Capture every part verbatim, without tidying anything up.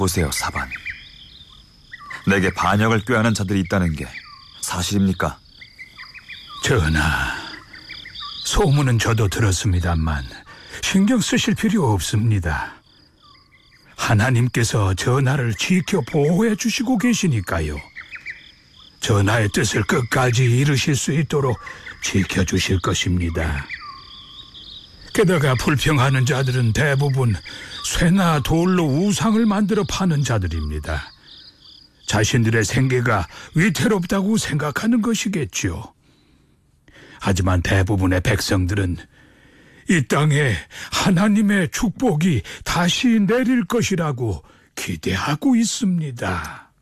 보세요, 사반. 내게 반역을 꾀하는 자들이 있다는 게 사실입니까? 전하, 소문은 저도 들었습니다만 신경 쓰실 필요 없습니다. 하나님께서 전하를 지켜 보호해 주시고 계시니까요. 전하의 뜻을 끝까지 이루실 수 있도록 지켜주실 것입니다. 게다가 불평하는 자들은 대부분 쇠나 돌로 우상을 만들어 파는 자들입니다. 자신들의 생계가 위태롭다고 생각하는 것이겠죠. 하지만 대부분의 백성들은 이 땅에 하나님의 축복이 다시 내릴 것이라고 기대하고 있습니다.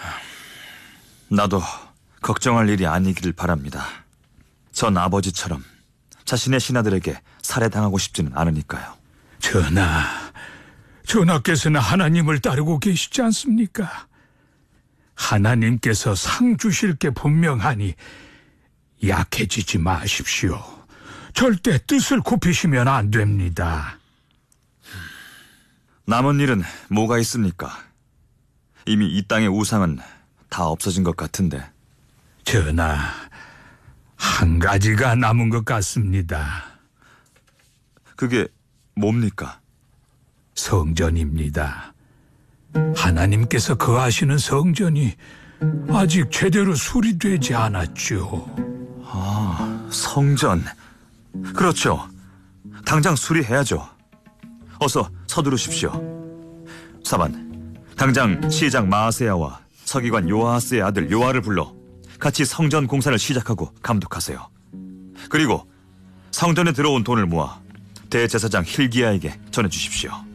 나도 걱정할 일이 아니기를 바랍니다. 전 아버지처럼 자신의 신하들에게 살해당하고 싶지는 않으니까요. 전하, 전하께서는 하나님을 따르고 계시지 않습니까? 하나님께서 상 주실 게 분명하니 약해지지 마십시오. 절대 뜻을 굽히시면 안 됩니다. 남은 일은 뭐가 있습니까? 이미 이 땅의 우상은 다 없어진 것 같은데. 전하, 한 가지가 남은 것 같습니다. 그게 뭡니까? 성전입니다. 하나님께서 거하시는 성전이 아직 제대로 수리되지 않았죠. 아, 성전. 그렇죠. 당장 수리해야죠. 어서 서두르십시오. 사반, 당장 시장 마아세야와 서기관 요아하스의 아들 요아를 불러 같이 성전 공사를 시작하고 감독하세요. 그리고 성전에 들어온 돈을 모아 대제사장 힐기야에게 전해주십시오.